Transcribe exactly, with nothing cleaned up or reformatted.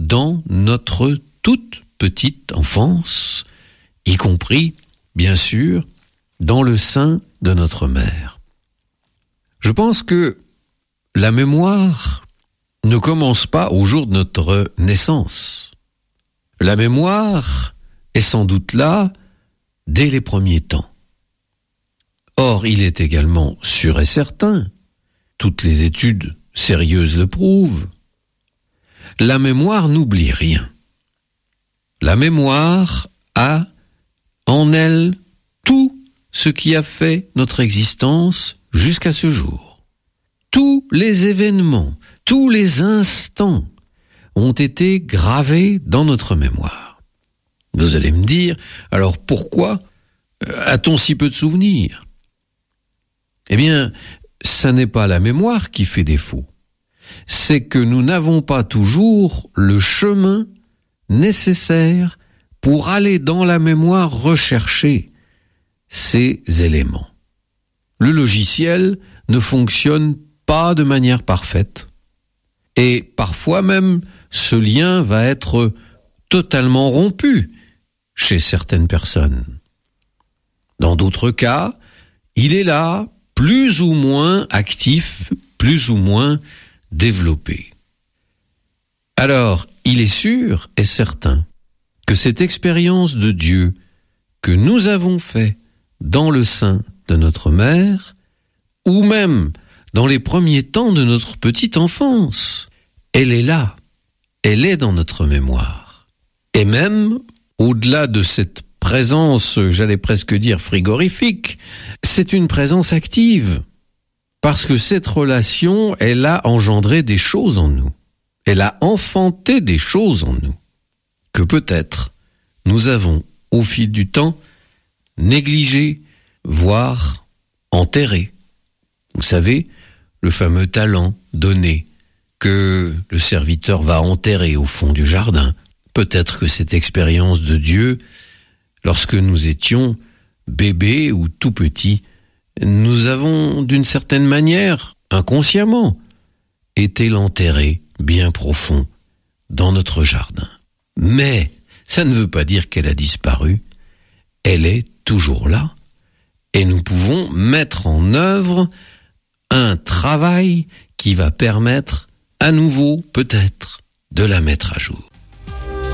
dans notre toute petite enfance, y compris, bien sûr, dans le sein de notre mère. Je pense que la mémoire ne commence pas au jour de notre naissance. La mémoire est sans doute là dès les premiers temps. Or, il est également sûr et certain, toutes les études sérieuses le prouvent, la mémoire n'oublie rien. La mémoire a en elle tout ce qui a fait notre existence jusqu'à ce jour. Tous les événements, tous les instants ont été gravés dans notre mémoire. Vous allez me dire, alors pourquoi a-t-on si peu de souvenirs ? Eh bien, ça n'est pas la mémoire qui fait défaut. C'est que nous n'avons pas toujours le chemin nécessaire pour aller dans la mémoire rechercher ces éléments. Le logiciel ne fonctionne pas de manière parfaite. Et parfois même, ce lien va être totalement rompu chez certaines personnes. Dans d'autres cas, il est là, plus ou moins actif, plus ou moins développé. Alors, il est sûr et certain que cette expérience de Dieu que nous avons fait dans le sein de notre mère, ou même dans les premiers temps de notre petite enfance, elle est là, elle est dans notre mémoire. Et même, au-delà de cette présence, j'allais presque dire frigorifique, c'est une présence active, parce que cette relation, elle a engendré des choses en nous, elle a enfanté des choses en nous, que peut-être nous avons, au fil du temps, négligé, voire enterré. Vous savez, le fameux talent donné que le serviteur va enterrer au fond du jardin. Peut-être que cette expérience de Dieu, lorsque nous étions bébés ou tout petits, nous avons d'une certaine manière, inconsciemment, été l'enterrer bien profond dans notre jardin. Mais ça ne veut pas dire qu'elle a disparu, elle est toujours là, et nous pouvons mettre en œuvre un travail qui va permettre à nouveau, peut-être, de la mettre à jour.